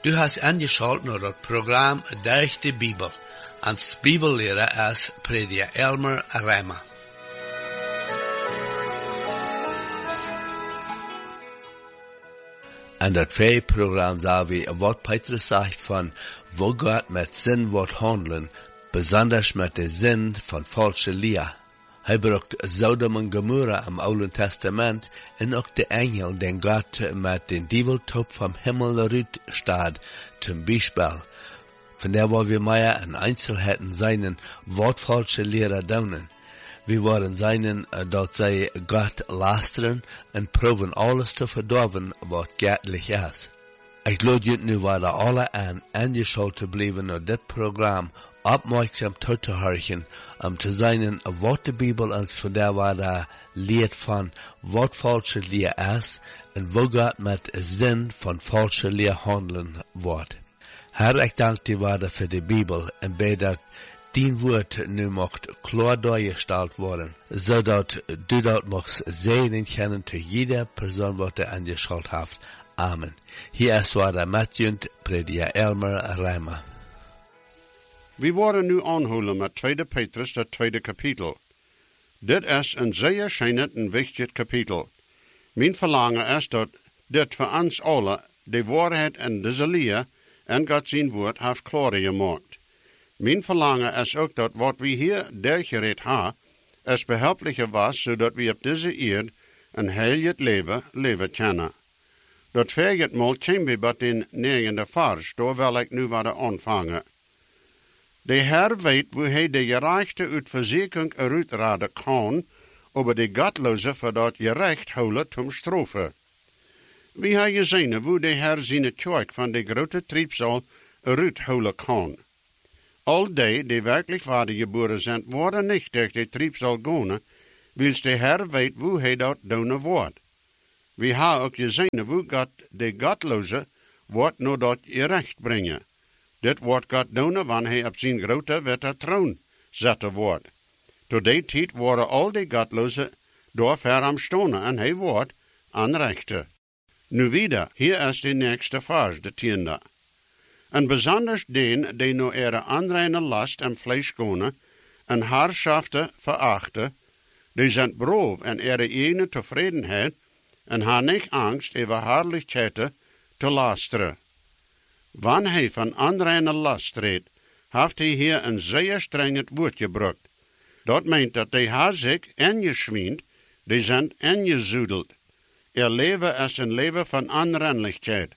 Du hast angeschaut naar het programma Durch de Bibel. Als Bibellehrer is prediker Elmer Reimer. En dat tweede programma zagen we wat Petrus zegt van wo God met zin wordt handelen, besonders met de zin van falsche leer. Hij brukt Sodom en Gomorra im Oude Testament en ook de engel, den God met den Dieveltop vom Himmel uitstaat, zum Beispiel. Von der wollen wir mehr in Einzelheiten seinen wortfalsche Lehrer daunen. Wir wollen seinen, dort sei Gott lasteren und proben alles zu verdorben, was göttlich ist. Ich lade je nu weiter alle an, angeschaut zu bleiben auf dit Programm, aufmerksam zuzuhören, zu sein, was die Bibel uns von der Weide lehrt von, was falsche Lehre ist, und wo Gott mit Sinn von falscher Lehre handeln wird. Herr, ich danke dir weiter für die Bibel und bete, dass dein Wort nu mocht klar dargestellt worden, sodass du dort mocht sehen können zu jeder Person, was du angeschaut hast. Amen. Hier ist weiter Matthew, prediker Elmer Reimer. We worden nu aanhouden met 2 Petrus, dat tweede kapitel. Dit is een zeer schijnend en wichtig kapitel. Mijn verlangen is dat dit voor ons alle de waarheid en deze leer en God zijn woord heeft klaar gemaakt. Mijn verlangen is ook dat wat we hier doorgereed hebben, is behelpelijker was, zodat we op deze eerd een heilig leven kunnen. Dat vergeet mal we bij den 9e vers, daar wil ik nu wat aanvangen. De Herr weet hoe hij de gerechte uit verzekering eruitraden kan, over de godloze voor dat gerecht houden zum strofe. We hebben gezien hoe de Herr zijn kerk van de grote triebsal eruithouden kan. Al die werkelijk vadergeboren zijn, worden niet durch de triebsal gaan, wils de Herr weet hoe hij dat doen wordt. We hebben ook gezien hoe God de godloze wordt naar dat gerecht brengen. Dit wordt God doen wanneer hij op zijn grote witte troon zetten wordt. Tot die tijd worden al die godlozen door ver am stonen en hij wordt aanrechten. Nu wieder, hier is de nächste vers, de 10e. En besonders den, die nu ihre anreine last en vlees gaan, en haarschaften verachten, die zijn brood en ihre ene tevredenheid, en haar niet angst over haarlichkeiten te lasteren. Wanneer hij van anreine last redt, heeft hij hier een zeer streng woord gebruikt. Dat meent dat hij haar zich ingeschwient, die zijn ingezudeld. Ihr leven is een leven van onreinlichkeit.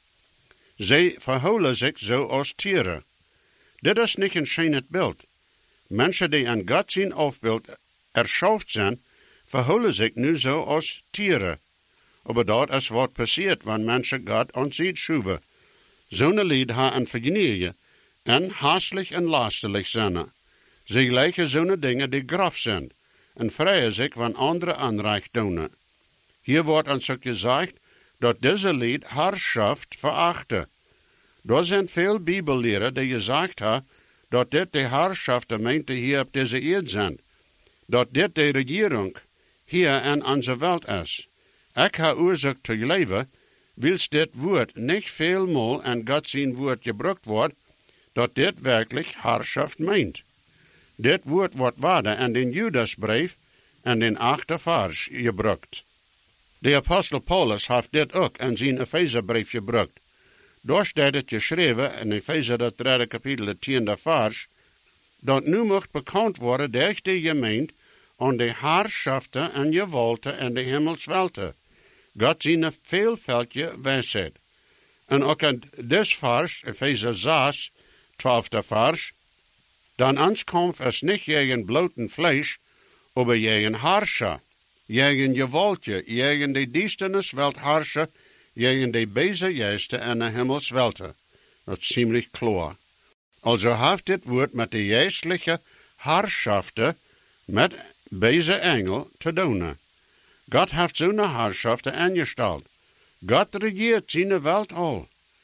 Zij verhouden zich zo als tieren. Dit is niet een schijn beeld. Mensen die aan God zijn afbeeld erschaft zijn, verhouden zich nu zo als tieren. Maar dat is wat passiert, wanneer mensen God aan zich schuiven. Zo'n lied ha een vergenietje en haastelijk en lastelijk zijn. Ze lijken zo'n dingen die graf zijn en vrijen zich van andere aanrecht doen. Hier wordt ons ook gezegd dat deze lied harschaft verachten. Er zijn veel bibelleren die gezegd hebben dat dit de haarschaften hier op deze eerd zijn. Dat dit de regering hier in onze wereld is. Ik heb oorzaak te leven, wils dit woord niet veelmaal en God zijn woord gebruikt wordt, dat dit werkelijk harschaft meent. Dit woord wordt waarde in den Judasbrief en den 8e vers gebruikt. De apostel Paulus heeft dit ook in zijn Epheserbrief gebruikt. Daar staat het geschreven in Epheser dat 3 kapitel, de 10e vers, dat nu mocht bekend worden durch de gemeente aan de haarschaften en gewalten en de hemelswelten. God zijn veelvuldige wijsheid. En ook in dit vers, Epheser 6, 12e vers, dan aankomst is niet jegen bloten vlees, maar jegen harscher, jegen gewaltje, jegen de duisternis welt harscher, jegen de beze geesten en de hemelswelten. Dat is ziemlich klar. Also heeft dit woord met de geestelijke haarschaften met beze engel te doen. God heeft zo'n haarschaften ingesteld. God regiert zijn welt al.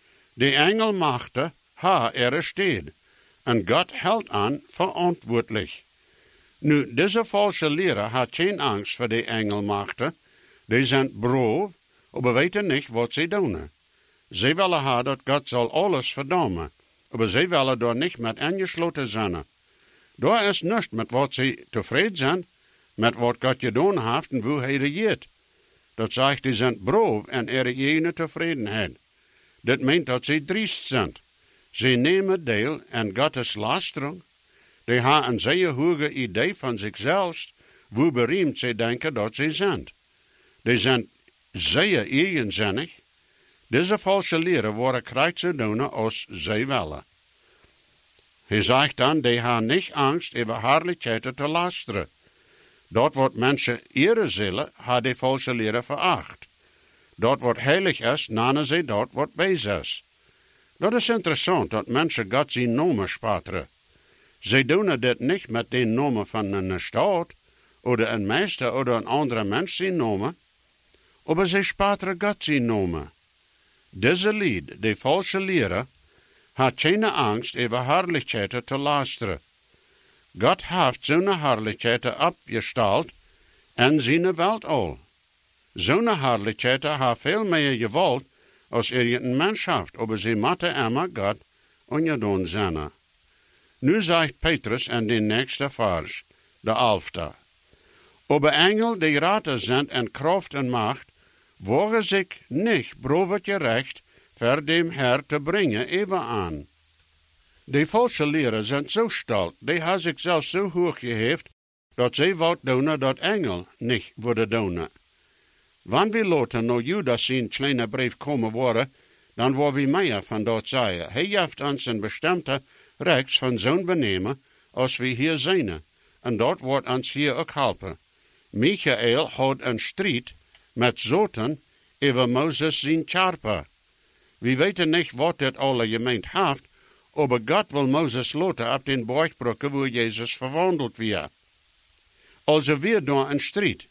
De engelmachten ha steed. En God houdt aan verantwoordelijk. Nu, deze valse leraar had geen angst voor de engelmachten. Die zijn braaf, maar weten niet wat ze doen. Ze willen haar dat God zal alles verdammen, aber ze willen daar niet met aangesloten zijn. Daar is niets met wat ze tevreden zijn, met wat God gedaan heeft en hoe hij regeert. Dat zegt, die zijn braaf en er tevredenheid. Dat meent dat ze driest zijn. Ze nemen deel aan Gottes lastering. Die hebben een zeer hoge idee van zichzelf, hoe bereimd ze denken dat ze zijn. Die zijn zeer eigenzinnig. Deze valse leren worden krijgt ze doen als zij willen. Hij zegt dan, die hebben niet angst over heerlijkheden te lasteren. Dat wat mensen eren zullen, had die valse leren veracht. Dat wat heilig is, namen ze dat wat wijs is. Dat is interessant, dat mensen God zijn namen spateren. Ze doen dit niet met de namen van een stad, of een meester, of een andere mens zijn namen, maar ze spateren God zijn namen. Deze lied, de valse leren, had geen angst over heerlijkheden te lasteren. God heeft zo'n heerlijkheden opgesteld en zijn welt al. Zo'n heerlijkheden heeft veel meer geweld als een mens heeft, aber ze moeten immer God ongedaan zijn. Nu zegt Petrus in de nächste vers, de 11e. Aber Engel, die raten zijn en kracht en macht, wogen zich niet boven gerecht voor dem Herr te brengen even aan. Die valse leren zijn zo stolz, die hebben zichzelf zo hoog geheeft, dat ze wat doen dat Engel niet worden doen. Wanneer we laten naar Judas zijn kleine brief komen worden, dan worden we meer van dat zeggen. Hij heeft ons een bestemde rechts van zo'n benemen, als we hier zijn. En dat wordt ons hier ook helpen. Michael had een strijd met Satan over Moses zijn charpa. We weten niet wat dit alle gemeend heeft, aber God wil Moses laten op den bergbrokken waar Jezus verwandeld werd. Also weer door een strijd.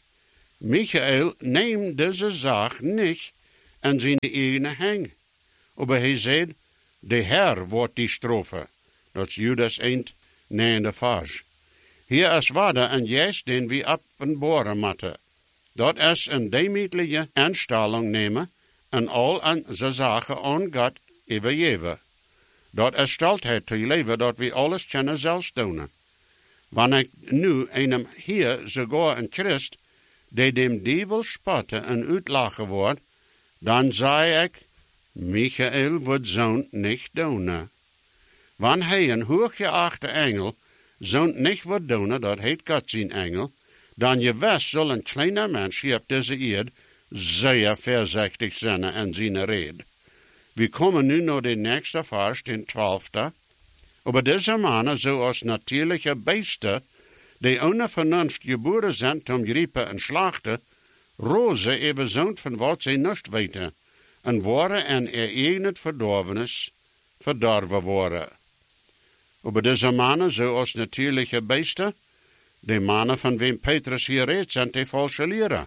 Michael neemt deze zaak niet aan zijn eigen hang. Aber hij zei, de Herr wordt die strofe. Dat is Judas 1, 9 vers. Hier is waarde een jes den we openbaren moeten. Dat is een demidelijke aanstelling nemen en al aan zijn zaken aan God overgeven. Dat is stoltheid te leven dat we alles kunnen zelfs doen. Wanneer ik nu einem hier sogar een Christ, die dem duivel spotten en uitlachen wordt, dan zei ik, Michael wordt zo'n niet doen. Wanneer hij een hooggeachte engel zo'n niet wordt doen, dat heet God zijn engel, dan je wist zal een kleiner mens hier op deze eerd zeer voorzichtig zijn en zijn red. We komen nu naar de nächste vers, den 12e. Aber deze mannen, zoals natuurlijke beesten, die ohne vernunft geboren zijn om griepen en slachten, rozen even zo'n van wat ze niet weten, en worden en eigen verdorvenis verdorven worden. Aber deze mannen, zoals natuurlijke beesten, de mannen van wem Petrus hier redt, zijn de valse leren.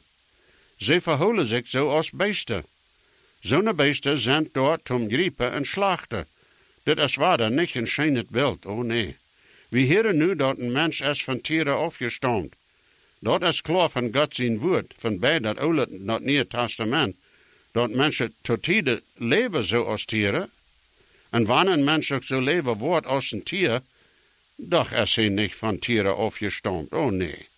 Ze verhouden zich zoals beesten. Zo'n beesten zijn dort om griepen en slachten. Dit is waarder niet een schijnend beeld, oh nee. We horen nu dat een mens is van tieren afgestamd. Dat is klaar van God zijn woord, van bij dat Oude en dat Nieuwe Testament, dat mensen tot tijden leven zoals tieren. En wanneer een mens ook zo leven wordt als een tier, doch is hij niet van tieren afgestamd, oh nee.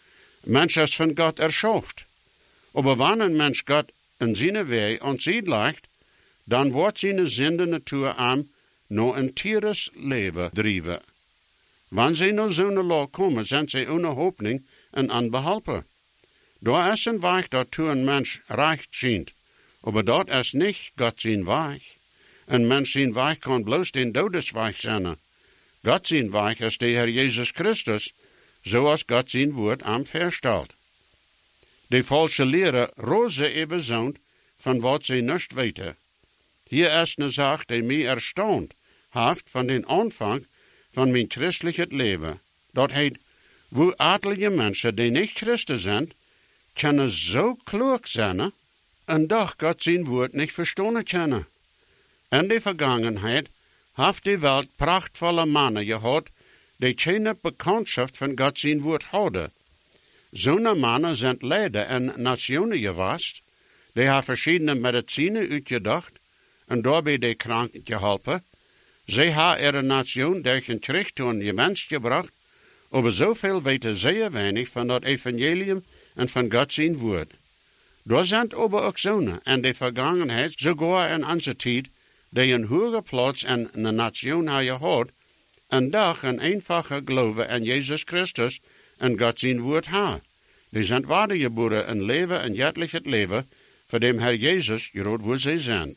Mens is van God erschaft. Aber wanneer een mens God in zijn weg ontzien legt, dan wordt zijn zinde natuur aan naar een tieres leven drijven. Wanneer ze naar zo'n laag komen, zijn ze ohne hoopning en onbehalpen. Daar is een weg dat toe een mens recht schijnt, aber dat is niet God zijn weg. Een mens zijn weg kan bloos den dodesweg zijn. God zijn weg is de Heer Jezus Christus, zoals God zijn woord aan verstelt. De valse leren rozen even zo'n van wat ze niet weten. Hier is een zaak die mij erstaunt heeft van den aanvang van mijn christelijk leven. Dat heet, hoe adelige mensen die niet Christen zijn, kunnen zo klug zijn en doch God zijn woord niet verstaan kunnen. In de vergangenheid heeft de wereld prachtvolle mannen gehad, die geen bekendschap van God zijn woord hadden. Zo'n mannen zijn leider in nationen geweest, die hebben verschillende medicijnen uitgedacht, en daarbij de kranken geholpen. Zij ha ihre Nation durch een Tricht tot een mens gebracht, aber zoveel weten zeer weinig van dat evangelium en van God zijn woord. Daar zijn aber ook zonen en de vergangenheid, sogar in onze tijd, die een hoge plaats en een nation hebben gehad, en doch een eenvoudige geloof in Jezus Christus en God zijn woord ha. Die zijn waardegeboren en leven een jettelijk het leven, voor dem Herr Jezus groot waar zij zijn.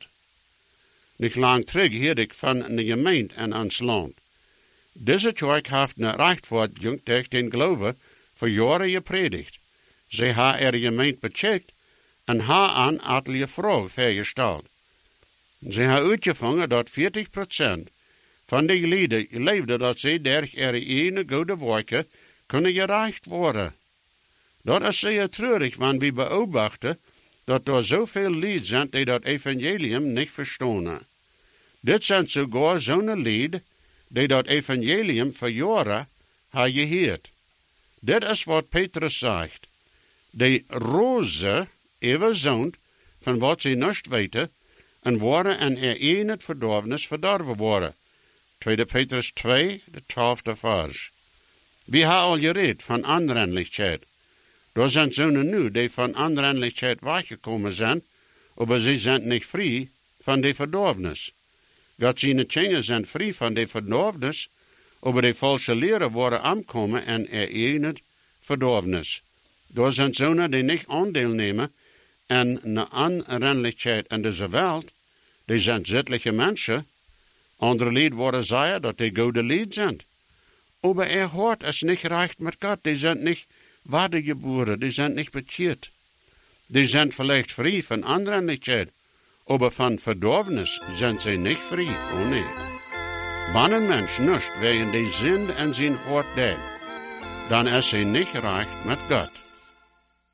Niet lang terug hield ik van een gemeente en ons land. Deze kerk heeft een rechtvaardiging tegen den geloven voor jaren gepredikt. Zij ha er gemeente becheckt en ha aan atelier vragen vergesteld. Ze ha uitgevangen dat 40% van de lieden leefden dat zij door ene goede werken kunnen gereicht worden. Dat is zeer treurig, want we beobachten dat er zoveel lieden zijn die dat evangelium niet verstaan. Dit zijn sogar zo'n lieden die dat evangelium voor jaren hebben gehoord. Dit is wat Petrus zegt. De roze even zoont van wat ze niet weten en worden en in het verdorvenis verdorven worden. 2 Petrus 2, de 12e vers. We hebben al gereed van aanrennelijkheid. Er zijn zonen nu die van aanrennelijkheid weggekomen zijn, maar ze zijn niet vrij van de verdorvenis. God zijn kinderen zijn vrij van de verdorvenis, maar de valse leren worden aankomen en in het verdorvenis. Er zijn zonen die niet aandeel nemen en een aanrennelijkheid in deze wereld. Die zijn zittelijke mensen. Andere lied worden zeggen dat die goede lied zijn. Maar hoort es niet recht met God. Die zijn niet waardegeboren. Die zijn niet bekeerd. Die zijn vielleicht vrij van aanrennelijkheid. Maar van verdorvenis zijn ze niet vrij. Oh nee. Wanneer een mens niet wegen die zonde en zijn hart deed, dan is hij niet recht met God.